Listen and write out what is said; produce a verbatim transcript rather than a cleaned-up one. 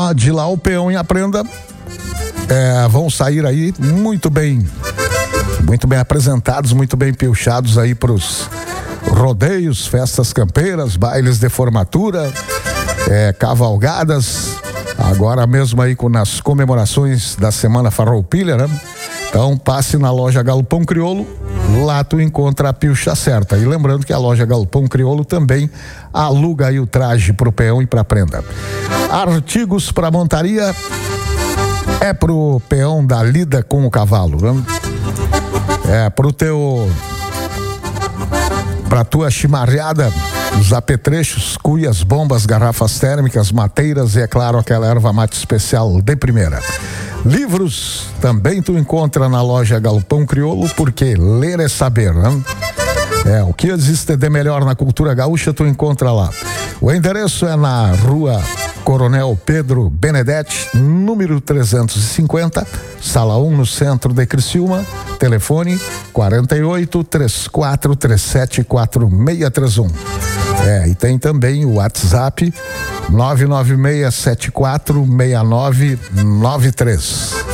de lá o peão e a prenda é, vão sair aí muito bem, muito bem apresentados, muito bem pilchados aí pros rodeios, festas campeiras, bailes de formatura, é, cavalgadas, agora mesmo aí com, nas comemorações da Semana Farroupilha, né? Então passe na loja Galpão Crioulo, lá tu encontra a pilcha certa. E lembrando que a loja Galpão Crioulo também aluga aí o traje pro peão e pra prenda. Artigos para montaria é pro peão da lida com o cavalo, né? É pro teu, pra tua chimarreada, os apetrechos, cuias, bombas, garrafas térmicas, mateiras e, é claro, aquela erva mate especial de primeira. Livros também tu encontra na loja Galpão Crioulo, porque ler é saber, né? É, o que existe de melhor na cultura gaúcha tu encontra lá. O endereço é na rua Coronel Pedro Benedetti, número trezentos e cinquenta, sala um, no centro de Criciúma. Telefone quarenta e oito, trinta e quatro, trinta e sete, quarenta e seis trinta e um. É, e tem também o WhatsApp nove nove seis sete quatro seis nove nove três.